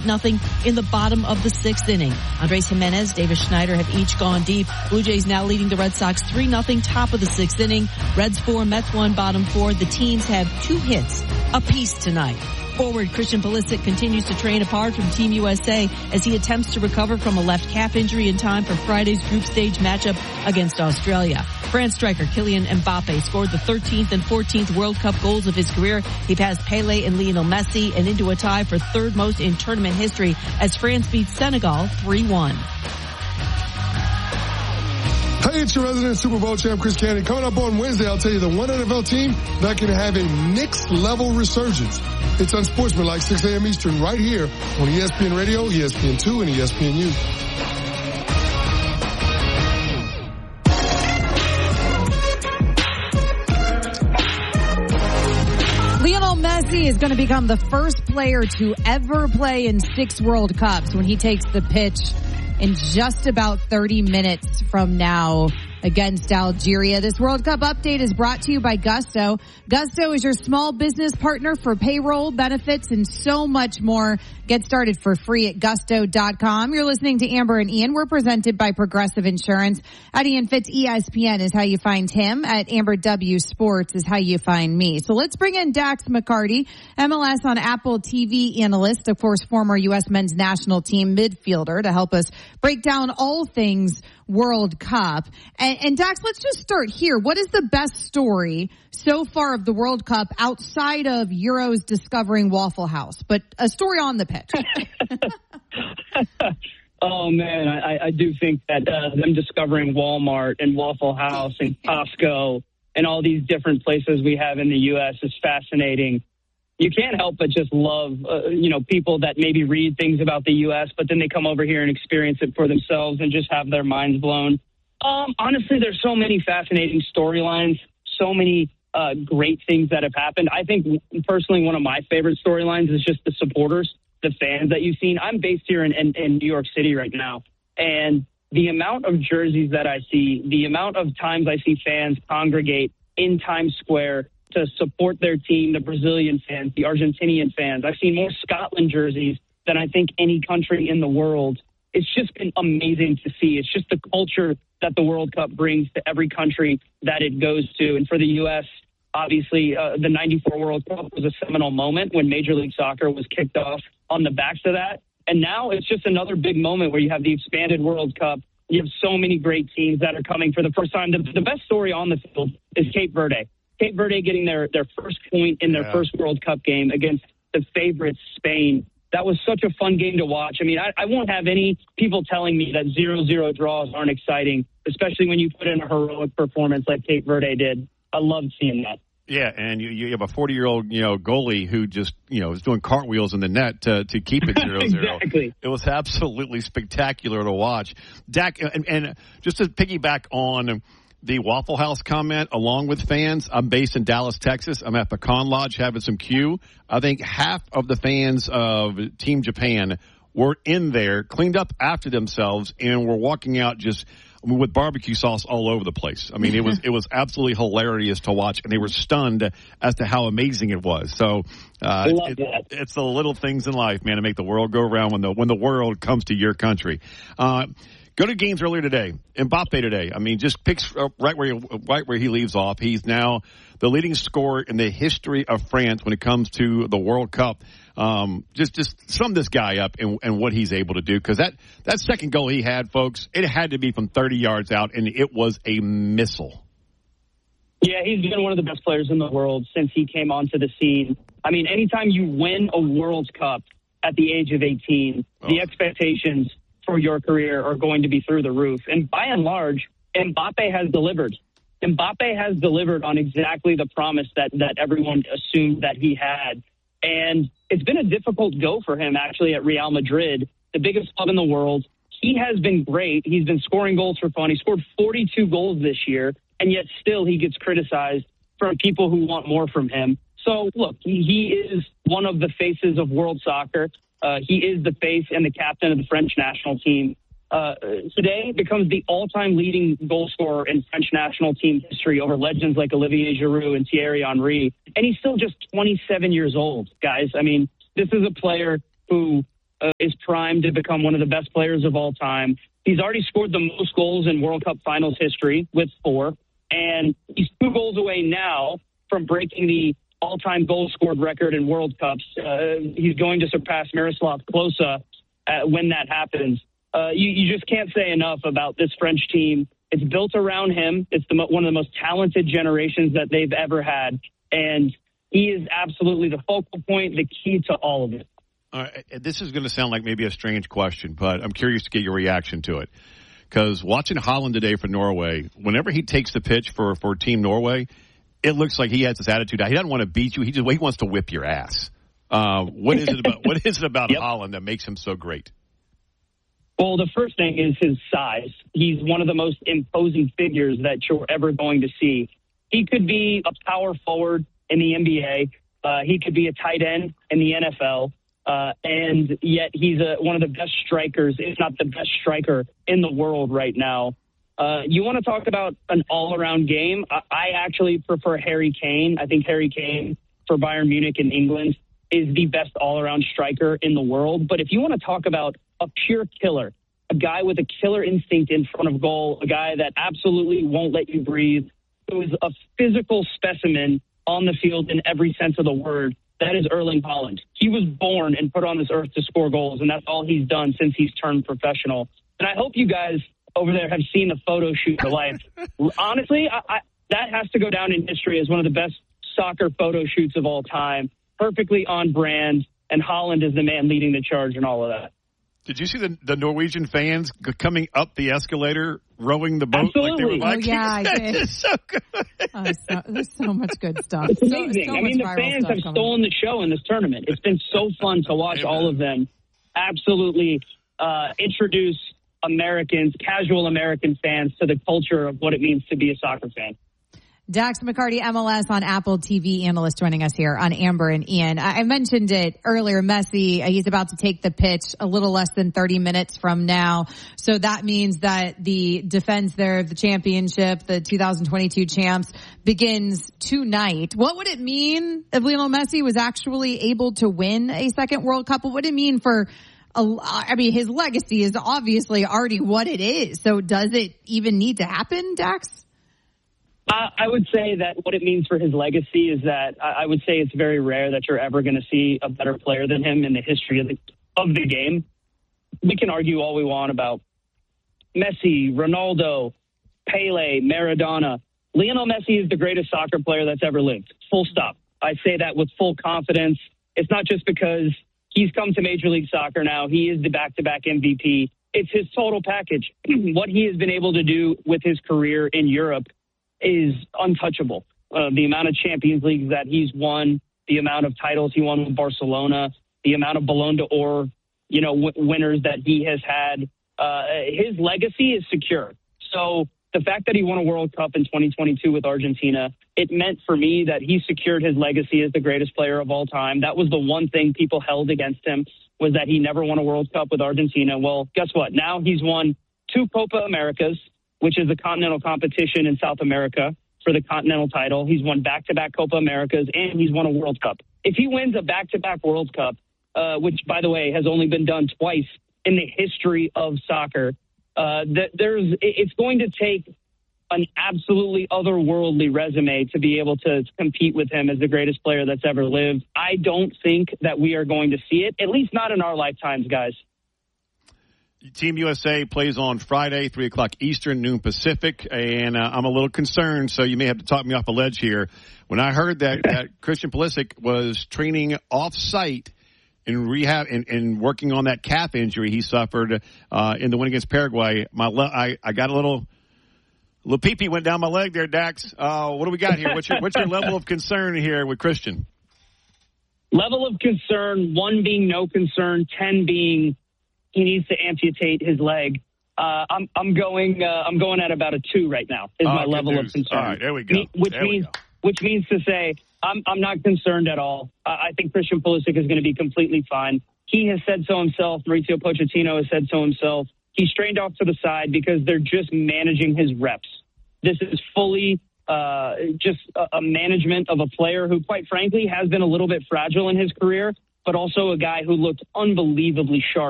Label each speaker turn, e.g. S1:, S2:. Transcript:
S1: 8-0 in the bottom of the 6th inning. Andres Jimenez, Davis Schneider have each gone deep. Blue Jays now leading the Red Sox 3-0 top of the 6th inning. Reds 4, Mets 1, bottom 4. The teams have 2 hits apiece tonight. Forward Christian Pulisic continues to train apart from Team USA as he attempts to recover from a left calf injury in time for Friday's group stage matchup against Australia. France striker Kylian Mbappe scored the 13th and 14th World Cup goals of his career. He passed Pele and Lionel Messi and into a tie for third most in tournament history as France beats Senegal 3-1.
S2: Hey, it's your resident Super Bowl champ, Chris Cannon. Coming up on Wednesday, I'll tell you the one NFL team that can have a Knicks-level resurgence. It's Unsportsmanlike, 6 a.m. Eastern, right here on ESPN Radio, ESPN2, and ESPNU.
S3: Lionel Messi is going to become the first player to ever play in 6 World Cups when he takes the pitch in just about 30 minutes from now against Algeria. This World Cup update is brought to you by Gusto. Gusto is your small business partner for payroll, benefits, and so much more. Get started for free at gusto.com. You're listening to Amber and Ian. We're presented by Progressive Insurance. At Ian Fitz, ESPN is how you find him. At Amber W Sports is how you find me. So let's bring in Dax McCarty, MLS on Apple TV analyst, of course, former U.S. men's national team midfielder, to help us break down all things World Cup. And Dax, let's just start here. What is the best story so far of the World Cup outside of Euros discovering Waffle House, but a story on the pitch?
S4: Oh, man, I do think that them discovering Walmart and Waffle House and Costco and all these different places we have in the U.S. is fascinating. You can't help but just love, people that maybe read things about the U.S., but then they come over here and experience it for themselves and just have their minds blown. Honestly, there's so many fascinating storylines, so many great things that have happened. I think, personally, one of my favorite storylines is just the supporters, the fans that you've seen. I'm based here in New York City right now, and the amount of jerseys that I see, the amount of times I see fans congregate in Times Square to support their team, the Brazilian fans, the Argentinian fans. I've seen more Scotland jerseys than I think any country in the world. It's just been amazing to see. It's just the culture that the World Cup brings to every country that it goes to. And for the U.S., obviously, the 94 World Cup was a seminal moment when Major League Soccer was kicked off on the backs of that. And now it's just another big moment where you have the expanded World Cup. You have so many great teams that are coming for the first time. The best story on the field is Cape Verde. Cape Verde getting their first point in their first World Cup game against the favorites, Spain. That was such a fun game to watch. I mean, I won't have any people telling me that 0-0 draws aren't exciting, especially when you put in a heroic performance like Cape Verde did. I loved seeing that.
S5: Yeah, and you have a 40-year-old goalie who just is doing cartwheels in the net to keep it 0-0.
S4: Exactly.
S5: It was absolutely spectacular to watch. Dak, and just to piggyback on the Waffle House comment, along with fans, I'm based in Dallas, Texas. I'm at Pecan Lodge having some Q. I think half of the fans of Team Japan were in there, cleaned up after themselves, and were walking out with barbecue sauce all over the place. I mean, it was absolutely hilarious to watch, and they were stunned as to how amazing it was. So it's the little things in life, man, to make the world go around when the world comes to your country. Go to games earlier today. Mbappe today. I mean, just picks right where he leaves off. He's now the leading scorer in the history of France when it comes to the World Cup. Just sum this guy up and what he's able to do, because that second goal he had, folks, it had to be from 30 yards out, and it was a missile.
S4: Yeah, he's been one of the best players in the world since he came onto the scene. I mean, anytime you win a World Cup at the age of 18, the expectations for your career are going to be through the roof. And by and large, Mbappe has delivered. Mbappe has delivered on exactly the promise that everyone assumed that he had. And it's been a difficult go for him, actually, at Real Madrid, the biggest club in the world. He has been great. He's been scoring goals for fun. He scored 42 goals this year, and yet still he gets criticized from people who want more from him. So, look, he is one of the faces of world soccer. He is the face and the captain of the French national team. Today becomes the all-time leading goal scorer in French national team history over legends like Olivier Giroud and Thierry Henry. And he's still just 27 years old, guys. I mean, this is a player who is primed to become one of the best players of all time. He's already scored the most goals in World Cup finals history with 4, and he's 2 goals away now from breaking the all-time goal scored record in World Cups. He's going to surpass Miroslav Klose when that happens. You just can't say enough about this French team. It's built around him. It's one of the most talented generations that they've ever had, and he is absolutely the focal point, the key to all of it.
S5: All right, this is going to sound like maybe a strange question, but I'm curious to get your reaction to it. Because watching Haaland today for Norway, whenever he takes the pitch for Team Norway, it looks like he has this attitude. He doesn't want to beat you. He wants to whip your ass. What is it about
S4: Yep.
S5: Haaland that makes him so great?
S4: Well, the first thing is his size. He's one of the most imposing figures that you're ever going to see. He could be a power forward in the NBA. He could be a tight end in the NFL. And yet he's one of the best strikers, if not the best striker in the world right now. You want to talk about an all-around game? I actually prefer Harry Kane. I think Harry Kane for Bayern Munich in England is the best all-around striker in the world. But if you want to talk about a pure killer, a guy with a killer instinct in front of goal, a guy that absolutely won't let you breathe, who is a physical specimen on the field in every sense of the word, that is Erling Haaland. He was born and put on this earth to score goals, and that's all he's done since he's turned professional. And I hope you guys over there have seen the photo shoot to life. Honestly, that has to go down in history as one of the best soccer photo shoots of all time. Perfectly on brand, and Haaland is the man leading the charge in all of that.
S5: Did you see the Norwegian fans coming up the escalator, rowing the boat?
S4: Absolutely.
S5: Like they were Vikings?
S3: Oh, yeah, I did.
S5: It's so good.
S3: There's so much good stuff.
S4: It's amazing.
S3: So
S4: I mean, the
S3: much viral
S4: fans
S3: stuff
S4: have
S3: coming.
S4: stolen the show in this tournament. It's been so fun to watch all of them absolutely introduce Americans, casual American fans, to the culture of what it means to be a soccer fan.
S3: Dax McCarty, MLS on Apple TV analyst, joining us here on Amber and Ian. I mentioned it earlier. Messi, he's about to take the pitch a little less than 30 minutes from now. So that means that the defense there of the championship, the 2022 champs, begins tonight. What would it mean if Lionel Messi was actually able to win a second World Cup? What would it mean for his legacy is obviously already what it is. So does it even need to happen, Dax?
S4: I would say that what it means for his legacy is that I would say it's very rare that you're ever going to see a better player than him in the history of the game. We can argue all we want about Messi, Ronaldo, Pele, Maradona. Lionel Messi is the greatest soccer player that's ever lived. Full stop. I say that with full confidence. It's not just because he's come to Major League Soccer now. He is the back-to-back MVP. It's his total package. What he has been able to do with his career in Europe is untouchable. The amount of Champions Leagues that he's won, the amount of titles he won with Barcelona, the amount of Ballon d'Or, winners that he has had, his legacy is secure. So the fact that he won a World Cup in 2022 with Argentina, it meant for me that he secured his legacy as the greatest player of all time. That was the one thing people held against him, was that he never won a World Cup with Argentina. Well, guess what? Now he's won 2 Copa Americas, which is a continental competition in South America for the continental title. He's won back-to-back Copa Americas, and he's won a World Cup. If he wins a back-to-back World Cup, which, by the way, has only been done twice in the history of soccer, it's going to take an absolutely otherworldly resume to be able to compete with him as the greatest player that's ever lived. I don't think that we are going to see it, at least not in our lifetimes, guys.
S5: Team USA plays on Friday, 3 o'clock Eastern, noon Pacific, and I'm a little concerned, so you may have to talk me off a ledge here. When I heard that Christian Pulisic was training off-site in rehab and working on that calf injury he suffered in the win against Paraguay, I got a little pee-pee went down my leg there, Dax. What do we got here? What's your level of concern here with Christian?
S4: Level of concern, 1 being no concern, 10 being he needs to amputate his leg. I'm going at about a 2 right now. Is my level of concern.
S5: All right, there we go.
S4: Which means to say I'm not concerned at all. I think Christian Pulisic is going to be completely fine. He has said so himself. Mauricio Pochettino has said so himself. He's strained off to the side because they're just managing his reps. This is fully just a management of a player who, quite frankly, has been a little bit fragile in his career. but also a guy who looked unbelievably sharp